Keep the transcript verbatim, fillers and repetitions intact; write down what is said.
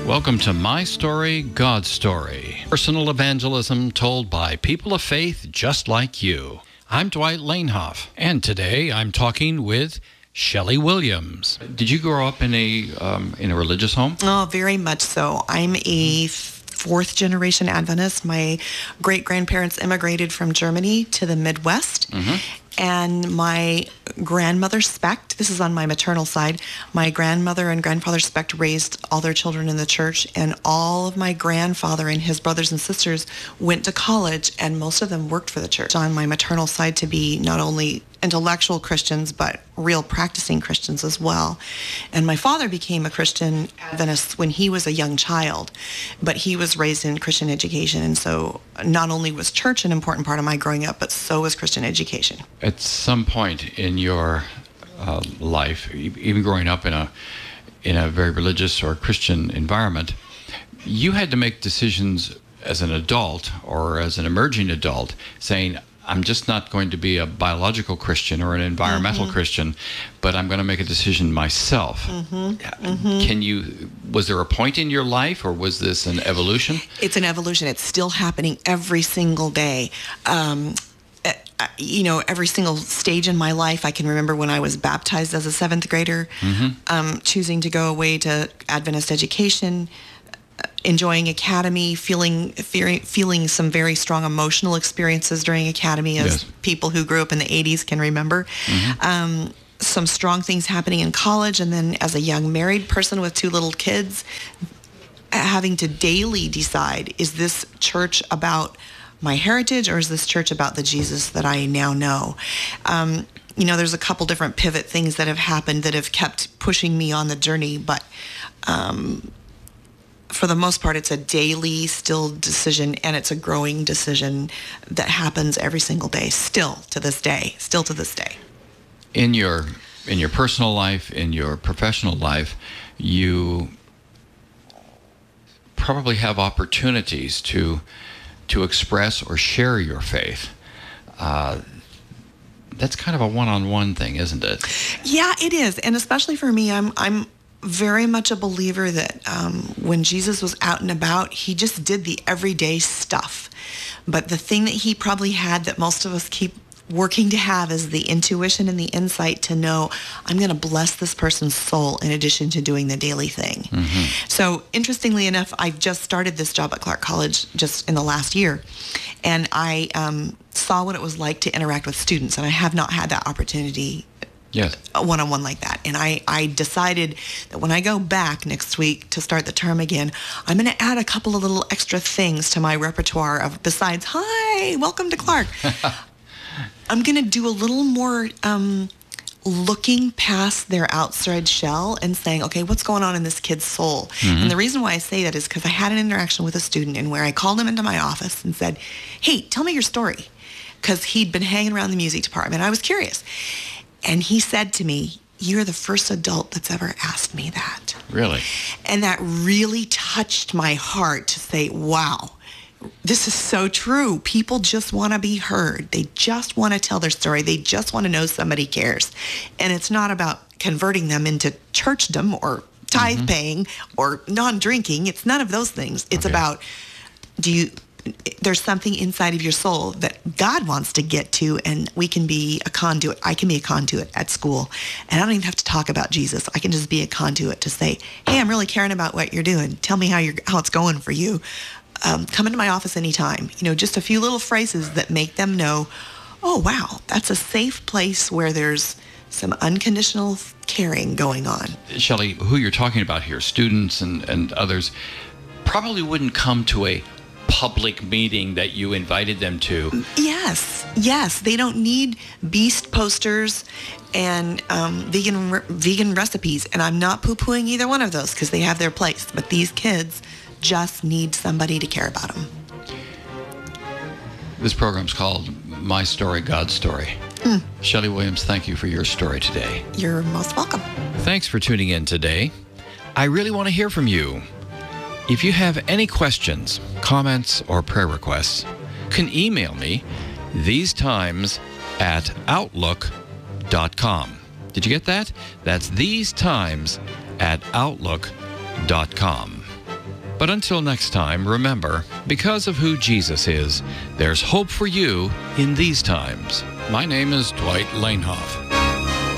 Welcome to My Story, God's Story. Personal evangelism told by people of faith just like you. I'm Dwight Lanehoff, and today I'm talking with Shelley Williams. Did you grow up in a um, in a religious home? Oh, very much so. I'm a fourth generation Adventist. My great grandparents immigrated from Germany to the Midwest. Mm-hmm. And my grandmother Specht, this is on my maternal side, my grandmother and grandfather Specht raised all their children in the church, and all of my grandfather and his brothers and sisters went to college, and most of them worked for the church. On my maternal side, to be not only intellectual Christians, but real practicing Christians as well. And my father became a Christian Adventist when he was a young child, but he was raised in Christian education, and so not only was church an important part of my growing up, but so was Christian education. At some point in your uh, life, even growing up in a in a very religious or Christian environment, you had to make decisions as an adult or as an emerging adult, saying, I'm just not going to be a biological Christian or an environmental mm-hmm. Christian, but I'm going to make a decision myself. Mm-hmm. Mm-hmm. Can you, was there a point in your life, or was this an evolution? It's an evolution. It's still happening every single day. Um, you know, every single stage in my life. I can remember when I was baptized as a seventh grader, mm-hmm. um, choosing to go away to Adventist education, enjoying academy, feeling fearing, feeling some very strong emotional experiences during academy, as yes. people who grew up in the eighties can remember. Mm-hmm. Um, some strong things happening in college, and then as a young married person with two little kids, having to daily decide, is this church about my heritage, or is this church about the Jesus that I now know? Um, you know, there's a couple different pivot things that have happened that have kept pushing me on the journey, but um, for the most part, it's a daily still decision, and it's a growing decision that happens every single day, still to this day, still to this day. In your in your personal life, in your professional life, you probably have opportunities to to express or share your faith. Uh, that's kind of a one-on-one thing, isn't it? Yeah, it is. And especially for me, I'm I'm very much a believer that um, when Jesus was out and about, he just did the everyday stuff. But the thing that he probably had that most of us keep working to have is the intuition and the insight to know, I'm going to bless this person's soul in addition to doing the daily thing. Mm-hmm. So interestingly enough, I've just started this job at Clark College just in the last year, and I um, saw what it was like to interact with students, and I have not had that opportunity yes. one-on-one like that. And I, I decided that when I go back next week to start the term again, I'm going to add a couple of little extra things to my repertoire of, besides, hi, welcome to Clark. I'm going to do a little more um, looking past their outside shell and saying, okay, what's going on in this kid's soul? Mm-hmm. And the reason why I say that is because I had an interaction with a student in where I called him into my office and said, hey, tell me your story. Because he'd been hanging around the music department. I was curious. And he said to me, you're the first adult that's ever asked me that. Really? And that really touched my heart to say, wow. This is so true. People just want to be heard. They just want to tell their story. They just want to know somebody cares. And it's not about converting them into churchdom or tithe mm-hmm. paying or non-drinking. It's none of those things. It's okay. about, do you, there's something inside of your soul that God wants to get to, and we can be a conduit. I can be a conduit at school, and I don't even have to talk about Jesus. I can just be a conduit to say, hey, I'm really caring about what you're doing. Tell me how you're, how it's going for you. Um, come into my office anytime. You know, just a few little phrases that make them know, oh, wow, that's a safe place where there's some unconditional caring going on. Shelley, who you're talking about here, students and, and others, probably wouldn't come to a public meeting that you invited them to. Yes, yes. They don't need beast posters and um, vegan re- vegan recipes. And I'm not poo-pooing either one of those because they have their place. But these kids just need somebody to care about them. This program's called My Story, God's Story. Mm. Shelley Williams, thank you for your story today. You're most welcome. Thanks for tuning in today. I really want to hear from you. If you have any questions, comments, or prayer requests, you can email me these times at outlook dot com. Did you get that? That's these times at outlook dot com. But until next time, remember, because of who Jesus is, there's hope for you in these times. My name is Dwight Lanehoff.